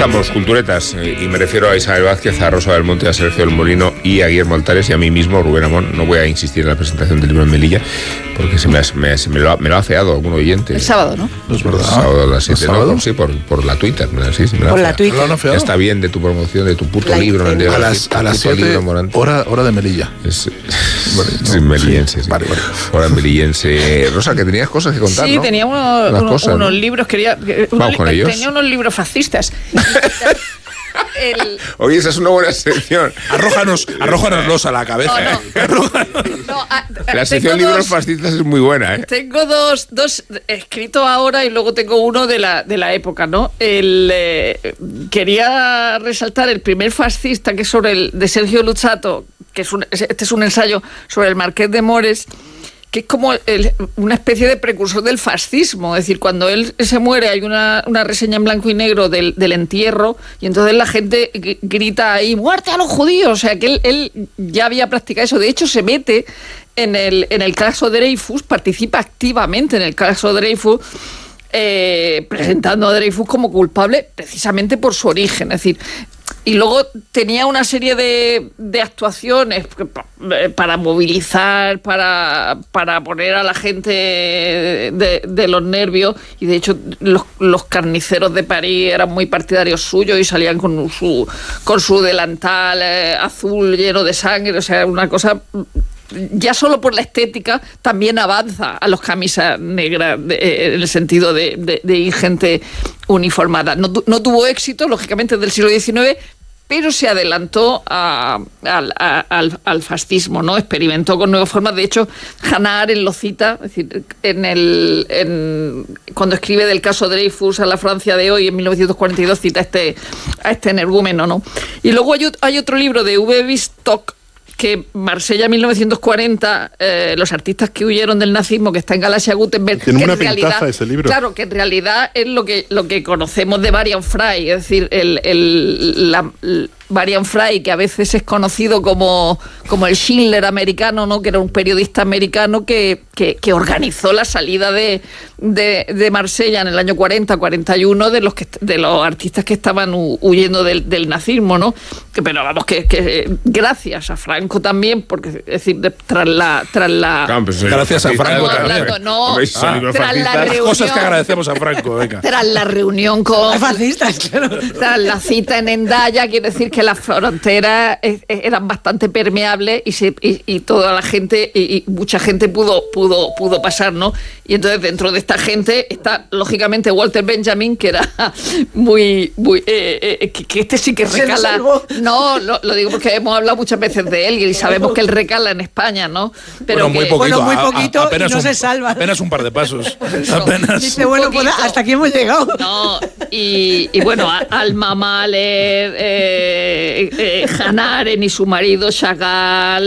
estamos, culturetas, y me refiero a Isabel Vázquez, a Rosa del Monte, a Sergio del Molino y a Guillermo Altares y a mí mismo, Rubén Amón. No voy a insistir en la presentación del libro en Melilla porque me lo ha afeado algún oyente. El sábado, ¿no? No es verdad. El sábado a las 7, ¿no? Sí, por la Twitter. Sí, por la Twitter. Ya está bien de tu promoción, de tu puto libro. A las 7, hora de Melilla. Melillense, sí. Vale. Hora melillense. Rosa, que tenías cosas que contar, sí, ¿no? tenía unos libros, Vamos con ellos. Tenía unos libros fascistas. Oye, esa es una buena sección. Arrójanoslos a la cabeza. La sección libros fascistas es muy buena, ¿eh? Tengo dos escritos ahora y luego tengo uno de la época, ¿no? Quería resaltar el primer fascista, que es de Sergio Luzzatto, que este es un ensayo sobre el Marqués de Mores, que es como una especie de precursor del fascismo. Es decir, cuando él se muere hay una reseña en blanco y negro del entierro, y entonces la gente grita ahí, ¡muerte a los judíos! O sea, que él ya había practicado eso. De hecho, se mete en el caso Dreyfus, participa activamente en el caso Dreyfus, presentando a Dreyfus como culpable precisamente por su origen. Es decir, y luego tenía una serie de actuaciones para movilizar, para poner a la gente de los nervios, y de hecho los carniceros de París eran muy partidarios suyos y salían con su delantal azul lleno de sangre. O sea, una cosa... Ya solo por la estética también avanza a los camisas negras en el sentido de ir gente uniformada. No tuvo éxito, lógicamente, del siglo XIX, pero se adelantó al fascismo, ¿no? Experimentó con nuevas formas. De hecho, Hannah Arendt lo cita, es decir, cuando escribe del caso Dreyfus a la Francia de hoy, en 1942, cita a este energúmeno, ¿no? Y luego hay otro libro de V. Stock, que Marsella 1940, los artistas que huyeron del nazismo, que está en Galaxia Gutenberg, tiene que una en realidad, pintaza ese libro. Claro, que en realidad es lo que conocemos de Varian Fry, es decir, Varian Fry, que a veces es conocido como el Schindler americano, ¿no? Que era un periodista americano que organizó la salida de Marsella en el año 40-41 de los artistas que estaban huyendo del nazismo, ¿no? Pero vamos, que gracias a Franco también, porque es decir, tras la gracias a Franco también. Tras la reunión, cosas que agradecemos a Franco, venga. Tras la reunión con fascistas, claro. Tras la cita en Hendaya, quiere decir que las fronteras eran bastante permeables y toda la gente y mucha gente pudo pasar, ¿no? Y entonces dentro de esta gente está lógicamente Walter Benjamin, que era muy que este sí que recala. No, lo digo porque hemos hablado muchas veces de él y sabemos que él recala en España, ¿no? Pero muy poquito y no se salva. Apenas un par de pasos. Apenas. Dice, bueno, pues hasta aquí hemos llegado. No, y bueno, Alma Mahler, Hannah Arendt y su marido Chagall,